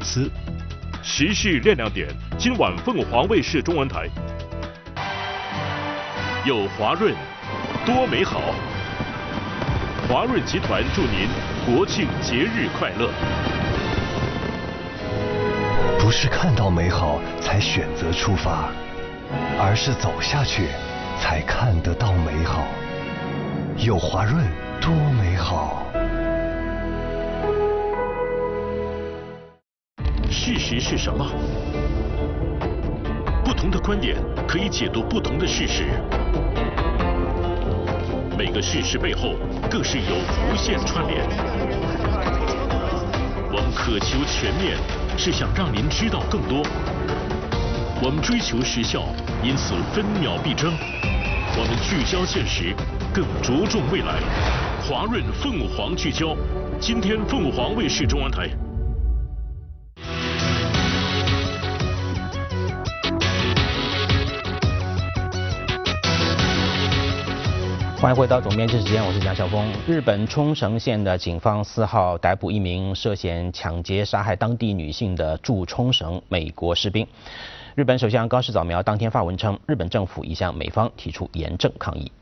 斯。时事亮亮点，今晚凤凰卫视中文台。有华润，多美好。华润集团祝您国庆节日快乐。 不是看到美好才选择出发，而是走下去才看得到美好。有华润，多美好。 事实是什么？不同的观点可以解读不同的事实。每个事实背后更是有无限串联。我们渴求全面，是想让您知道更多。我们追求时效，因此分秒必争。我们聚焦现实，更着重未来。华润凤凰聚焦，今天凤凰卫视中文台。 欢迎回到总编辑时间，我是蒋晓峰。日本冲绳县的警方4号逮捕一名涉嫌抢劫杀害当地女性的驻冲绳美国士兵。日本首相高市早苗当天发文称，日本政府已向美方提出严正抗议。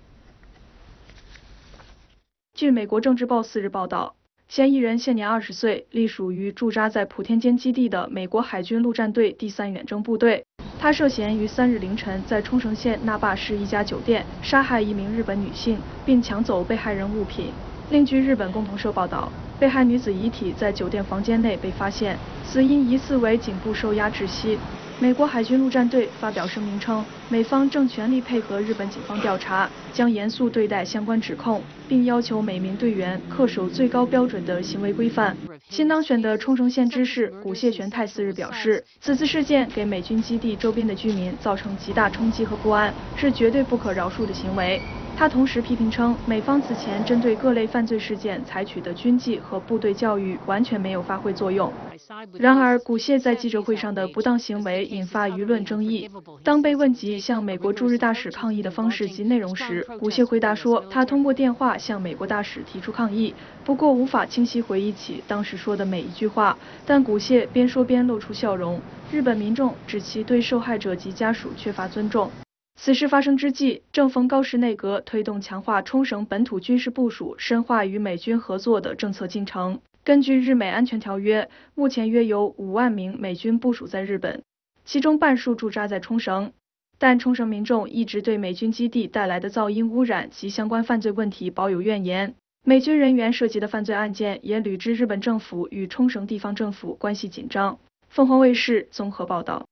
据美国政治报4日报道，嫌疑人现年20岁，隶属于驻扎在普天间基地的美国海军陆战队第3远征部队。他涉嫌于3日凌晨在冲绳县那霸市一家酒店杀害一名日本女性，并抢走被害人物品。另据日本共同社报道，被害女子遗体在酒店房间内被发现，死因疑似为颈部受压窒息。美国海军陆战队发表声明称，美方正全力配合日本警方调查，将严肃对待相关指控，并要求每名队员恪守最高标准的行为规范。新当选的冲绳县知事古谢玄太4日表示，此次事件给美军基地周边的居民造成极大冲击和不安，是绝对不可饶恕的行为。他同时批评称，美方此前针对各类犯罪事件采取的军纪和部队教育完全没有发挥作用。然而，古谢在记者会上的不当行为引发舆论争议。当被问及向美国驻日大使抗议的方式及内容时，古谢回答说，他通过电话向美国大使提出抗议，不过无法清晰回忆起当时说的每一句话。但古谢边说边露出笑容。日本民众指其对受害者及家属缺乏尊重。此事发生之际，正逢高市内阁推动强化冲绳本土军事部署、深化与美军合作的政策进程。根据日美安全条约，目前约有5万名美军部署在日本，其中半数驻扎在冲绳。但冲绳民众一直对美军基地带来的噪音污染及相关犯罪问题保有怨言。美军人员涉及的犯罪案件也屡知日本政府与冲绳地方政府关系紧张。凤凰卫视综合报道。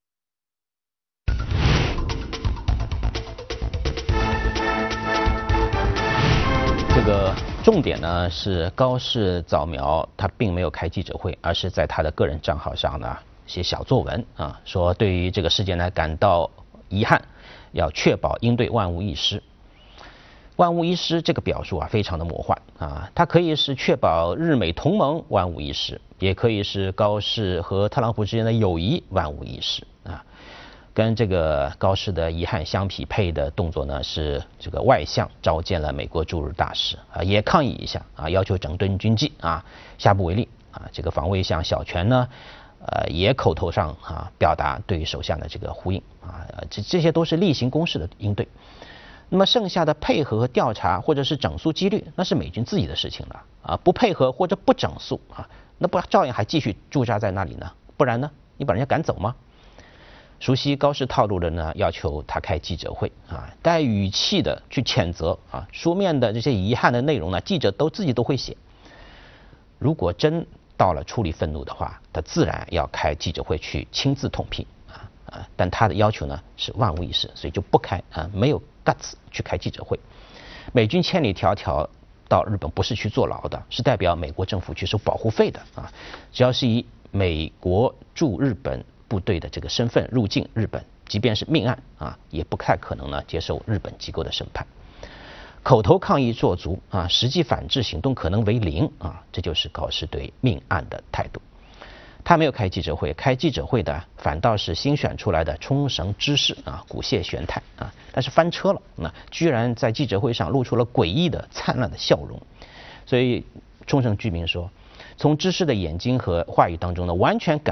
这个重点呢是高市早苗他并没有开记者会，而是在他的个人账号上呢写小作文啊，说对于这个事件呢感到遗憾，要确保应对万无一失。万无一失这个表述啊非常的魔幻啊，它可以是确保日美同盟万无一失，也可以是高市和特朗普之间的友谊万无一失啊。跟这个高市的遗憾相匹配的动作呢，是这个外相召见了美国驻日大使啊，也抗议一下啊，要求整顿军纪啊，下不为例啊。这个防卫相小泉呢，也口头上啊表达对首相的这个呼应啊，这些都是例行公事的应对。那么剩下的配合和调查或者是整肃纪律，那是美军自己的事情了啊，不配合或者不整肃啊，那不照样还继续驻扎在那里呢？不然呢，你把人家赶走吗？熟悉高市套路的呢，要求他开记者会啊，带语气的去谴责啊，书面的这些遗憾的内容呢，记者自己都会写。如果真到了处理愤怒的话，他自然要开记者会去亲自痛批啊，但他的要求呢是万无一失，所以就不开啊，没有 guts 去开记者会。美军千里迢迢到日本不是去坐牢的，是代表美国政府去收保护费的啊，只要是以美国驻日本部队的这个身份入境日本，即便是命案啊，也不太可能呢接受日本机构的审判。口头抗议做足啊，实际反制行动可能为0啊，这就是高市对命案的态度。他没有开记者会，开记者会的反倒是新选出来的冲绳知事啊古谢玄太啊，但是翻车了，居然在记者会上露出了诡异的灿烂的笑容。所以冲绳居民说，从知事的眼睛和话语当中呢，完全感